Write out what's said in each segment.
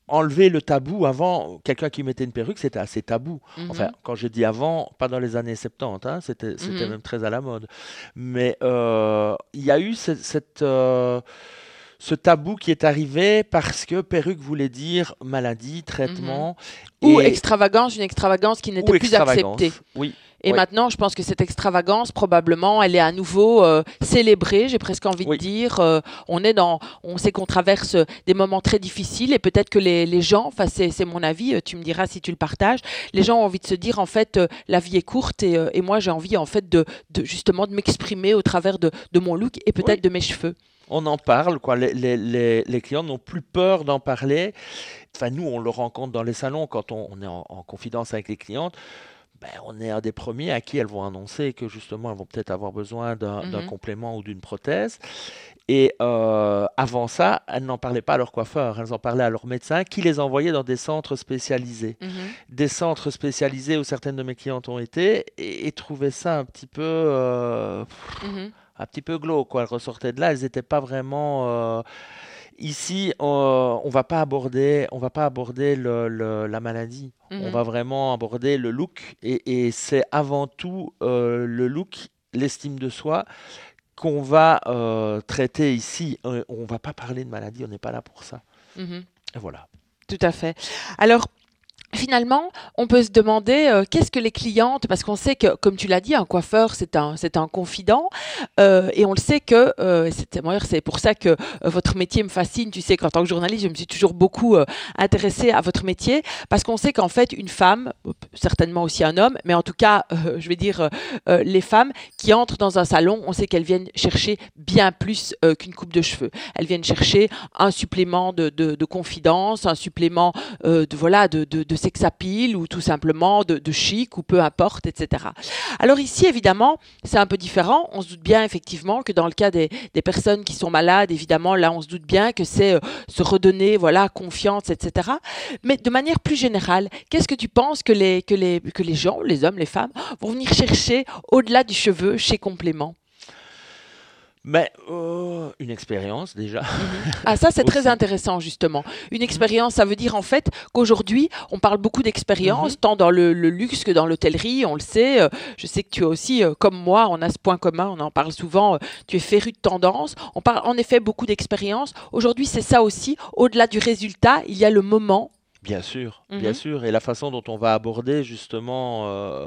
enlever le tabou. Avant, quelqu'un qui mettait une perruque, c'était assez tabou. Enfin, Mhm. quand je dis avant, pas dans les années 70, hein, c'était Mhm. même très à la mode. Mais il y a eu ce tabou qui est arrivé parce que perruque voulait dire maladie, Mhm. traitement Ou et extravagance, une extravagance qui n'était ou plus acceptée. extravagance. Oui, Et oui, maintenant, je pense que cette extravagance, probablement, elle est à nouveau célébrée, j'ai presque envie de oui. dire. On sait qu'on traverse des moments très difficiles et peut-être que les gens, enfin c'est mon avis, tu me diras si tu le partages, les gens ont envie de se dire en fait la vie est courte et moi j'ai envie en fait justement de m'exprimer au travers de mon look et Oui, peut-être de mes cheveux. on en parle, quoi. Les clients n'ont plus peur d'en parler. Enfin, nous, on le rencontre dans les salons quand on est en confidence avec les clientes. Ben, on est un des premiers à qui elles vont annoncer que justement, elles vont peut-être avoir besoin d'un Mhm, complément ou d'une prothèse. Et avant ça, elles n'en parlaient pas à leur coiffeur, elles en parlaient à leur médecin qui les envoyait dans des centres spécialisés. mhm, Des centres spécialisés où certaines de mes clientes ont été et trouvaient ça mhm, un petit peu glauque, quoi. Elles ressortaient de là, elles n'étaient pas vraiment. Ici, on va pas aborder la maladie. On mhm, va vraiment aborder le look et c'est avant tout le look, l'estime de soi qu'on va traiter ici. On va pas parler de maladie, on n'est pas là pour ça. mhm. Et voilà. Tout à fait. Alors, finalement, on peut se demander qu'est-ce que les clientes, parce qu'on sait que, comme tu l'as dit, un coiffeur, c'est un confident, et on le sait que, moi, c'est pour ça que votre métier me fascine. Tu sais qu'en tant que journaliste, je me suis toujours beaucoup intéressée à votre métier, parce qu'on sait qu'en fait, une femme, certainement aussi un homme, mais en tout cas, je vais dire, les femmes qui entrent dans un salon, on sait qu'elles viennent chercher bien plus qu'une coupe de cheveux. Elles viennent chercher un supplément de confidence, un supplément voilà, de sex appeal ou tout simplement de chic ou peu importe, etc. Alors ici, évidemment, c'est un peu différent. On se doute bien effectivement que dans le cas des personnes qui sont malades, évidemment, là, on se doute bien que c'est se redonner, voilà, confiance, etc. Mais de manière plus générale, qu'est-ce que tu penses que les gens, les hommes, les femmes, vont venir chercher au-delà du cheveu chez Complément? Mais une expérience déjà Mhm. Ah, ça, c'est très aussi. intéressant, justement. Une Mhm. expérience, ça veut dire en fait qu'aujourd'hui, on parle beaucoup Mhm. d'expérience, tant dans le luxe que dans l'hôtellerie, on le sait. Je sais que tu es aussi, comme moi, on a ce point commun, on en parle souvent, tu es féru de tendance. On parle en effet beaucoup d'expérience. Aujourd'hui, c'est ça aussi. Au-delà du résultat, il y a le moment. Bien Mhm, sûr. Et la façon dont on va aborder justement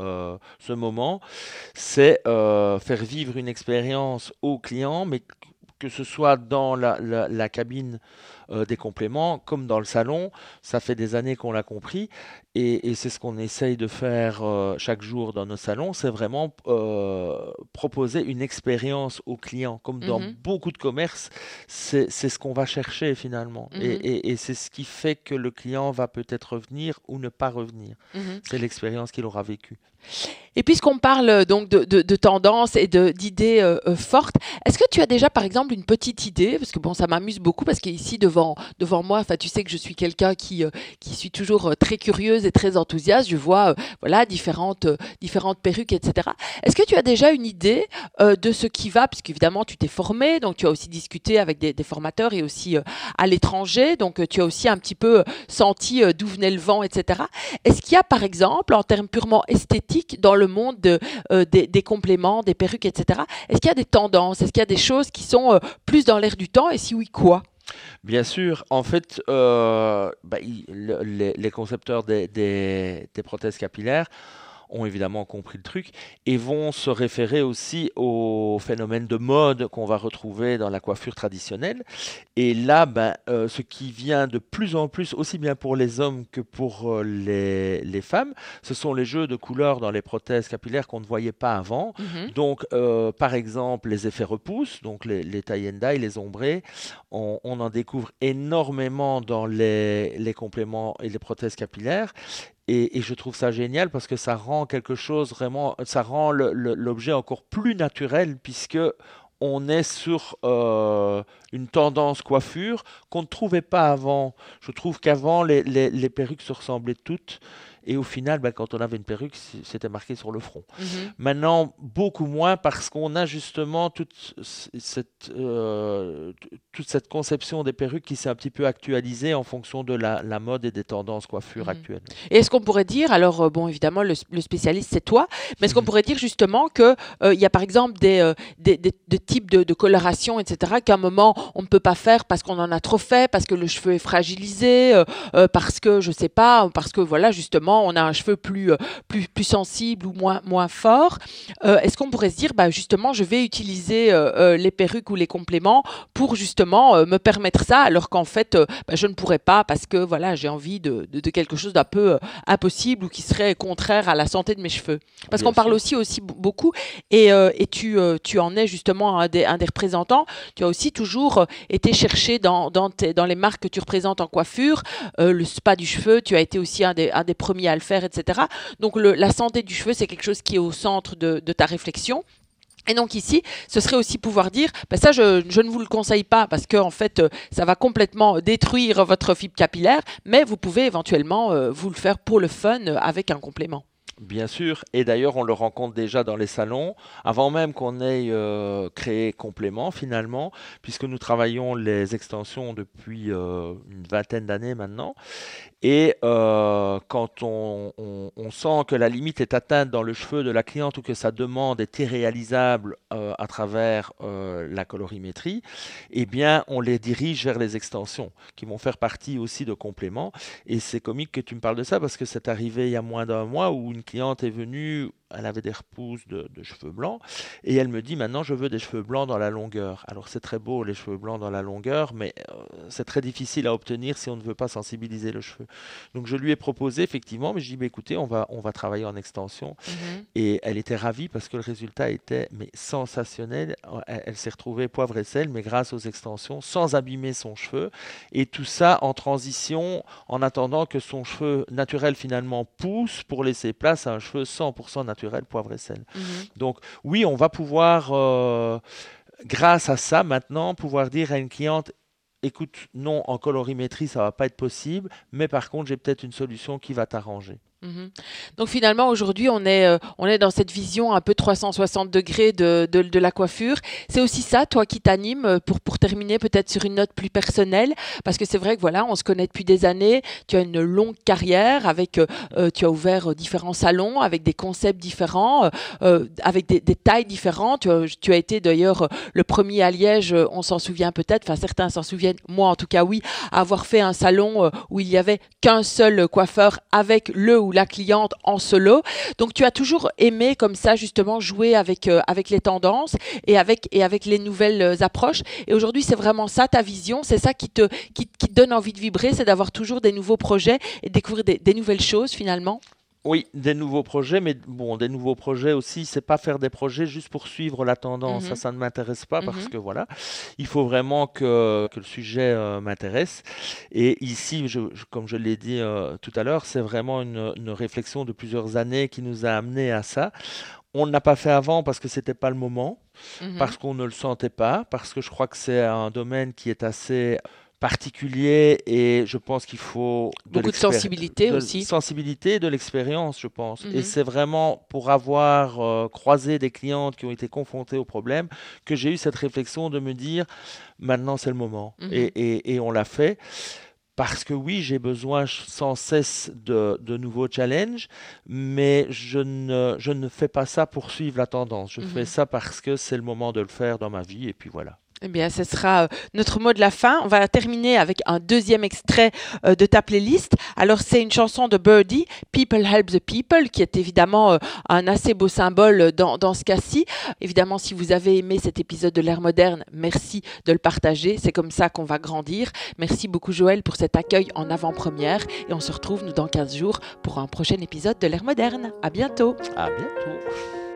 ce moment, c'est faire vivre une expérience au client, mais que ce soit dans la cabine des compléments comme dans le salon. Ça fait des années qu'on l'a compris et c'est ce qu'on essaye de faire chaque jour dans nos salons, c'est vraiment proposer une expérience au client. Comme dans mhm, beaucoup de commerces, c'est ce qu'on va chercher finalement. mhm, Et c'est ce qui fait que le client va peut-être revenir ou ne pas revenir. mhm. C'est l'expérience qu'il aura vécue. Et puisqu'on parle donc de tendances et d'idées fortes, est-ce que tu as déjà par exemple une petite idée, parce que bon, ça m'amuse beaucoup, parce qu'ici devant moi, enfin tu sais que je suis quelqu'un qui suis toujours très curieuse et très enthousiaste. Je vois voilà différentes perruques, etc. Est-ce que tu as déjà une idée de ce qui va, puisqu'évidemment tu t'es formé, donc tu as aussi discuté avec des formateurs et aussi à l'étranger, donc tu as aussi un petit peu senti d'où venait le vent, etc. Est-ce qu'il y a, par exemple, en termes purement esthétiques, dans le monde des compléments, des perruques, etc., est-ce qu'il y a des tendances? Est-ce qu'il y a des choses qui sont plus dans l'air du temps? Et si oui, quoi? Bien sûr, en fait, bah, les concepteurs des prothèses capillaires ont évidemment compris le truc et vont se référer aussi au phénomène de mode qu'on va retrouver dans la coiffure traditionnelle. Et là, ben, ce qui vient de plus en plus, aussi bien pour les hommes que pour les femmes, ce sont les jeux de couleurs dans les prothèses capillaires qu'on ne voyait pas avant. Mhm, Donc, par exemple, les effets repousse, donc les tie and dye, les ombrés, on en découvre énormément dans les compléments et les prothèses capillaires. Et je trouve ça génial parce que ça rend quelque chose vraiment, ça rend l'objet encore plus naturel puisque on est sur une tendance coiffure qu'on ne trouvait pas avant. Je trouve qu'avant, les perruques se ressemblaient toutes et au final, quand on avait une perruque, c'était marqué sur le front. Mhm. Maintenant, beaucoup moins parce qu'on a justement toute cette conception des perruques qui s'est un petit peu actualisée en fonction de la mode et des tendances coiffure Mhm. actuelles. Et est-ce qu'on pourrait dire, alors bon, évidemment, le spécialiste, c'est toi, mais est-ce qu'on pourrait dire justement que il y a par exemple des types de coloration, etc., qu'à un moment, on ne peut pas faire parce qu'on en a trop fait, parce que le cheveu est fragilisé, parce que, je sais pas, parce que voilà, justement, on a un cheveu plus sensible ou moins fort. Est-ce qu'on pourrait se dire, bah, justement, je vais utiliser les perruques ou les compléments pour justement me permettre ça, alors qu'en fait, bah, je ne pourrais pas parce que voilà, j'ai envie de quelque chose d'un peu impossible ou qui serait contraire à la santé de mes cheveux. Parce Bien qu'on parle sûr. aussi beaucoup, et tu en es justement un des représentants. Tu as aussi toujours été chercher dans les marques que tu représentes en coiffure, le spa du cheveu, tu as été aussi un des premiers à le faire, etc. Donc la santé du cheveu, c'est quelque chose qui est au centre de ta réflexion. Et donc ici, ce serait aussi pouvoir dire, ben ça je ne vous le conseille pas parce que en fait ça va complètement détruire votre fibre capillaire, mais vous pouvez éventuellement vous le faire pour le fun avec un complément. Bien sûr, et d'ailleurs on le rencontre déjà dans les salons, avant même qu'on ait créé Complément finalement, puisque nous travaillons les extensions depuis une vingtaine d'années maintenant. Et quand on sent que la limite est atteinte dans le cheveu de la cliente ou que sa demande est irréalisable à travers la colorimétrie, eh bien, on les dirige vers les extensions qui vont faire partie aussi de compléments. Et c'est comique que tu me parles de ça parce que c'est arrivé il y a moins d'un mois où une cliente est venue. Elle avait des repousses de cheveux blancs et elle me dit maintenant je veux des cheveux blancs dans la longueur. Alors c'est très beau les cheveux blancs dans la longueur, mais c'est très difficile à obtenir si on ne veut pas sensibiliser le cheveu. Donc je lui ai proposé effectivement, mais je dis bah, écoutez, on va travailler en extension. Mhm. Et elle était ravie parce que le résultat était mais sensationnel. Elle s'est retrouvée poivre et sel, mais grâce aux extensions, sans abîmer son cheveu. Et tout ça en transition, en attendant que son cheveu naturel finalement pousse pour laisser place à un cheveu 100% naturel, poivre et sel. Mhm. Donc oui, on va pouvoir, grâce à ça maintenant, pouvoir dire à une cliente, écoute, non, en colorimétrie, ça va pas être possible, mais par contre, j'ai peut-être une solution qui va t'arranger. Mhm. Donc finalement, aujourd'hui, on est dans cette vision un peu 360 degrés de la coiffure. C'est aussi ça, toi, qui t'anime pour terminer peut-être sur une note plus personnelle, parce que c'est vrai que voilà, on se connaît depuis des années. Tu as une longue carrière avec, tu as ouvert différents salons avec des concepts différents, avec des tailles différentes. Tu as été d'ailleurs le premier à Liège, on s'en souvient peut-être, enfin certains s'en souviennent, moi en tout cas oui, à avoir fait un salon où il y avait qu'un seul coiffeur avec le ou la cliente en solo. Donc tu as toujours aimé comme ça justement jouer avec les tendances et avec les nouvelles approches. Et aujourd'hui c'est vraiment ça ta vision, c'est ça qui te donne envie de vibrer, c'est d'avoir toujours des nouveaux projets et de découvrir des nouvelles choses finalement. Oui, des nouveaux projets, mais bon, des nouveaux projets aussi, c'est pas faire des projets juste pour suivre la tendance. Mhm, Ça ne m'intéresse pas parce mhm, que voilà, il faut vraiment que le sujet m'intéresse. Et ici, comme je l'ai dit tout à l'heure, c'est vraiment une réflexion de plusieurs années qui nous a amené à ça. On ne l'a pas fait avant parce que c'était pas le moment, mhm. parce qu'on ne le sentait pas, parce que je crois que c'est un domaine qui est assez particulier et je pense qu'il faut Beaucoup de sensibilité de aussi. sensibilité et de l'expérience, je pense. Et Mhm, c'est vraiment pour avoir croisé des clientes qui ont été confrontées au problème que j'ai eu cette réflexion de me dire maintenant c'est le moment. mhm. Et on l'a fait. Parce que oui, j'ai besoin sans cesse de nouveaux challenges, mais je ne fais pas ça pour suivre la tendance. Je fais Mhm. ça parce que c'est le moment de le faire dans ma vie, et puis voilà. Eh bien, ce sera notre mot de la fin. On va terminer avec un deuxième extrait de ta playlist. Alors, c'est une chanson de Birdie, People Help the People, qui est évidemment un assez beau symbole dans ce cas-ci. Évidemment, si vous avez aimé cet épisode de l'ère moderne, merci de le partager. C'est comme ça qu'on va grandir. Merci beaucoup, Joël, pour cet accueil en avant-première. Et on se retrouve, nous, dans 15 jours pour un prochain épisode de l'ère moderne. À bientôt. À bientôt.